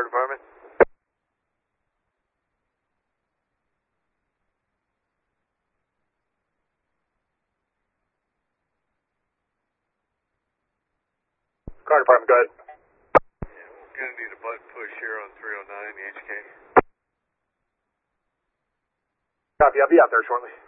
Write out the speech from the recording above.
Fire Department. Fire Department, go ahead. Yeah, we're going to need a button push here on 309 HK. Copy, I'll be out there shortly.